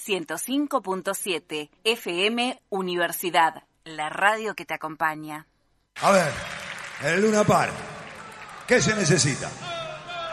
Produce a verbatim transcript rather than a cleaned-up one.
ciento cinco punto siete F M Universidad, la radio que te acompaña. A ver, el Luna Park, ¿qué se necesita?